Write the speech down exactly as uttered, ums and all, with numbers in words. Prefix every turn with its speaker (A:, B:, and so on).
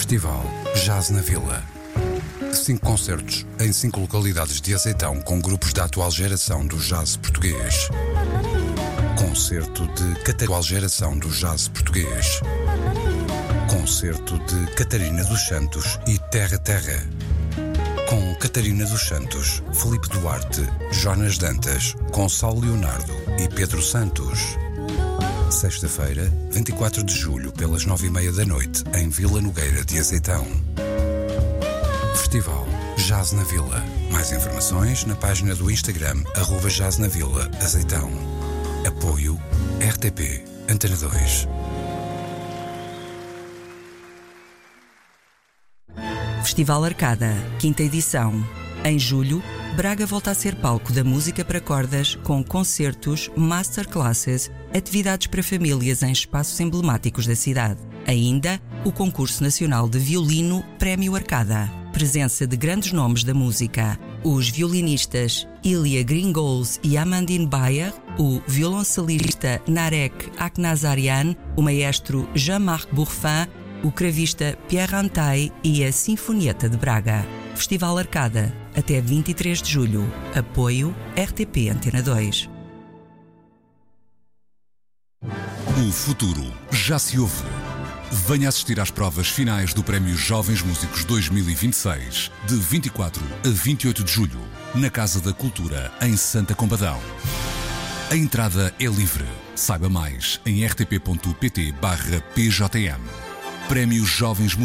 A: Festival Jazz na Vila. Cinco concertos em cinco localidades de Azeitão com grupos da atual geração do jazz português. Concerto de Catarina, geração do jazz português. Concerto de Catarina dos Santos e Terra Terra. Com Catarina dos Santos, Filipe Duarte, Jonas Dantas, Gonçalo Leonardo e Pedro Santos. Sexta-feira, vinte e quatro de julho, pelas nove e meia da noite, em Vila Nogueira de Azeitão. Festival Jazz na Vila. Mais informações na página do Instagram, arroba Jazz na Vila, Azeitão. Apoio R T P, Antena dois.
B: Festival Arcada, quinta edição. Em julho, Braga volta a ser palco da música para cordas com concertos, masterclasses, atividades para famílias em espaços emblemáticos da cidade. Ainda, o Concurso Nacional de Violino Prémio Arcada. Presença de grandes nomes da música. Os violinistas Ilya Gringols e Amandine Bayer, o violoncelista Narek Aknazarian, o maestro Jean-Marc Bourfin, o cravista Pierre Antai e a Sinfonieta de Braga. Festival Arcada, até vinte e três de julho. Apoio R T P Antena dois.
C: O futuro já se ouve. Venha assistir às provas finais do Prémio Jovens Músicos dois mil e vinte e seis, de vinte e quatro a vinte e oito de julho, na Casa da Cultura, em Santa Combadão. A entrada é livre. Saiba mais em rtp.pt barra pjm. Prémio Jovens Músicos